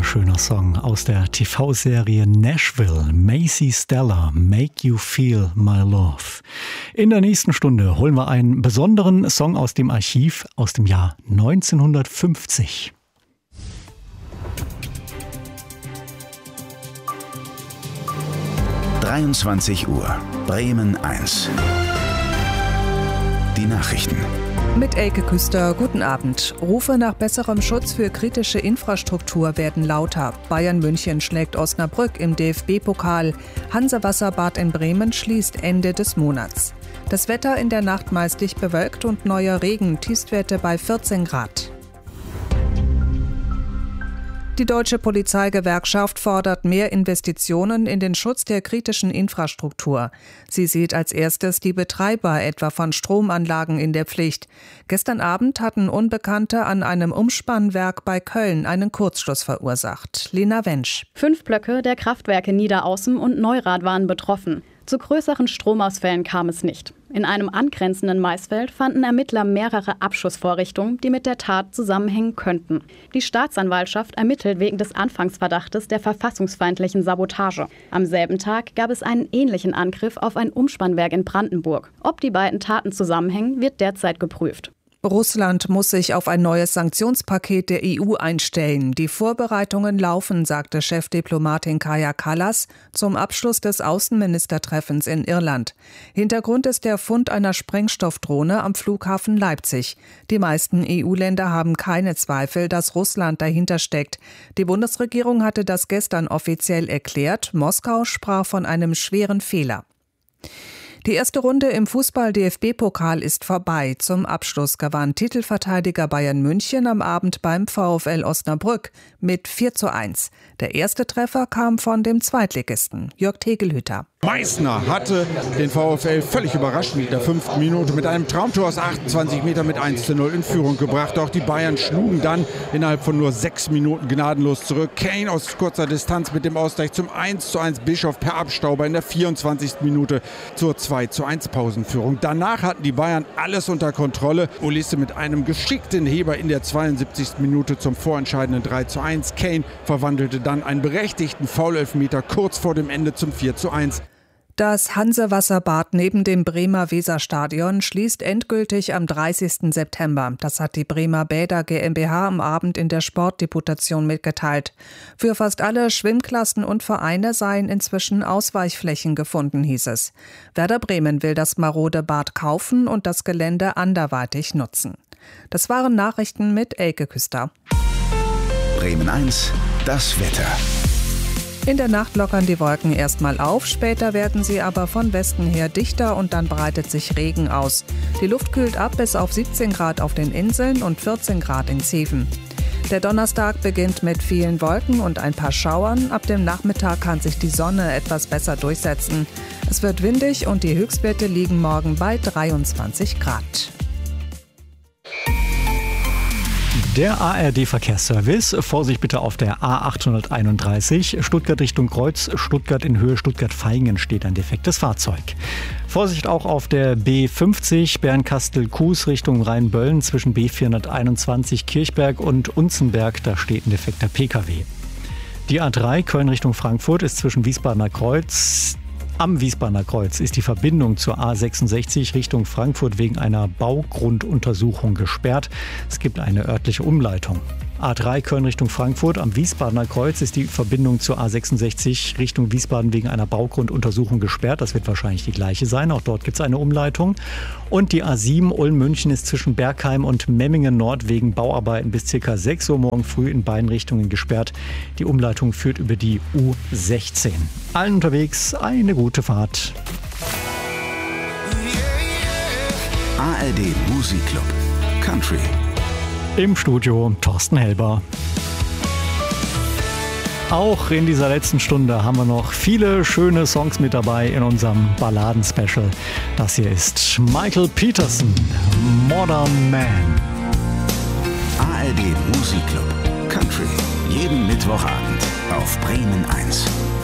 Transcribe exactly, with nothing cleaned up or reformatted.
wunderschöner Song aus der T V-Serie Nashville. Macy Stella, Make You Feel My Love. In der nächsten Stunde holen wir einen besonderen Song aus dem Archiv aus dem Jahr neunzehnhundertfünfzig. dreiundzwanzig Uhr, Bremen eins. Die Nachrichten. Mit Elke Küster, guten Abend. Rufe nach besserem Schutz für kritische Infrastruktur werden lauter. Bayern München schlägt Osnabrück im D F B-Pokal. Hansewasserbad in Bremen schließt Ende des Monats. Das Wetter in der Nacht meist dicht bewölkt und neuer Regen, Tiefstwerte bei vierzehn Grad. Die Deutsche Polizeigewerkschaft fordert mehr Investitionen in den Schutz der kritischen Infrastruktur. Sie sieht als erstes die Betreiber etwa von Stromanlagen in der Pflicht. Gestern Abend hatten Unbekannte an einem Umspannwerk bei Köln einen Kurzschluss verursacht. Lena Wensch. Fünf Blöcke der Kraftwerke Niederaußen und Neurath waren betroffen. Zu größeren Stromausfällen kam es nicht. In einem angrenzenden Maisfeld fanden Ermittler mehrere Abschussvorrichtungen, die mit der Tat zusammenhängen könnten. Die Staatsanwaltschaft ermittelt wegen des Anfangsverdachtes der verfassungsfeindlichen Sabotage. Am selben Tag gab es einen ähnlichen Angriff auf ein Umspannwerk in Brandenburg. Ob die beiden Taten zusammenhängen, wird derzeit geprüft. Russland muss sich auf ein neues Sanktionspaket der E U einstellen. Die Vorbereitungen laufen, sagte Chefdiplomatin Kaja Kallas zum Abschluss des Außenministertreffens in Irland. Hintergrund ist der Fund einer Sprengstoffdrohne am Flughafen Leipzig. Die meisten E U-Länder haben keine Zweifel, dass Russland dahinter steckt. Die Bundesregierung hatte das gestern offiziell erklärt. Moskau sprach von einem schweren Fehler. Die erste Runde im Fußball-D F B-Pokal ist vorbei. Zum Abschluss gewann Titelverteidiger Bayern München am Abend beim VfL Osnabrück mit vier zu eins. Der erste Treffer kam von dem Zweitligisten, Jörg Tegelhütter. Meißner hatte den VfL völlig überraschend in der fünften Minute mit einem Traumtor aus achtundzwanzig Metern mit eins zu null in Führung gebracht. Auch die Bayern schlugen dann innerhalb von nur sechs Minuten gnadenlos zurück. Kane aus kurzer Distanz mit dem Ausgleich zum eins zu eins. Bischof per Abstauber in der vierundzwanzigsten Minute zur zwei zu eins Pausenführung. Danach hatten die Bayern alles unter Kontrolle. Olise mit einem geschickten Heber in der zweiundsiebzigsten Minute zum vorentscheidenden drei zu eins. Kane verwandelte dann einen berechtigten Foul-Elfmeter kurz vor dem Ende zum vier zu eins. Das Hansewasserbad neben dem Bremer Weserstadion schließt endgültig am dreißigsten September. Das hat die Bremer Bäder GmbH am Abend in der Sportdeputation mitgeteilt. Für fast alle Schwimmklassen und Vereine seien inzwischen Ausweichflächen gefunden, hieß es. Werder Bremen will das marode Bad kaufen und das Gelände anderweitig nutzen. Das waren Nachrichten mit Elke Küster. Bremen eins, das Wetter. In der Nacht lockern die Wolken erstmal auf, später werden sie aber von Westen her dichter und dann breitet sich Regen aus. Die Luft kühlt ab bis auf siebzehn Grad auf den Inseln und vierzehn Grad in Zeven. Der Donnerstag beginnt mit vielen Wolken und ein paar Schauern. Ab dem Nachmittag kann sich die Sonne etwas besser durchsetzen. Es wird windig und die Höchstwerte liegen morgen bei dreiundzwanzig Grad. Der A R D-Verkehrsservice. Vorsicht bitte auf der A achthunderteinunddreißig. Stuttgart Richtung Kreuz, Stuttgart in Höhe Stuttgart-Vaihingen steht ein defektes Fahrzeug. Vorsicht auch auf der B fünfzig Bernkastel-Kues Richtung Rheinböllen zwischen B vierhunderteinundzwanzig Kirchberg und Unzenberg. Da steht ein defekter P K W. Die A drei Köln Richtung Frankfurt ist zwischen Wiesbadener Kreuz. Am Wiesbadener Kreuz ist die Verbindung zur A sechsundsechzig Richtung Frankfurt wegen einer Baugrunduntersuchung gesperrt. Es gibt eine örtliche Umleitung. A drei Köln Richtung Frankfurt. Am Wiesbadener Kreuz ist die Verbindung zur A sechsundsechzig Richtung Wiesbaden wegen einer Baugrunduntersuchung gesperrt. Das wird wahrscheinlich die gleiche sein. Auch dort gibt es eine Umleitung. Und die A sieben Ulm-München ist zwischen Bergheim und Memmingen Nord wegen Bauarbeiten bis ca. sechs Uhr morgen früh in beiden Richtungen gesperrt. Die Umleitung führt über die U sechzehn. Allen unterwegs eine gute Fahrt. A R D Musikclub Country. Im Studio Thorsten Helber. Auch in dieser letzten Stunde haben wir noch viele schöne Songs mit dabei in unserem Balladen-Special. Das hier ist Michael Peterson, Modern Man. A R D Musikclub Country. Jeden Mittwochabend auf Bremen eins.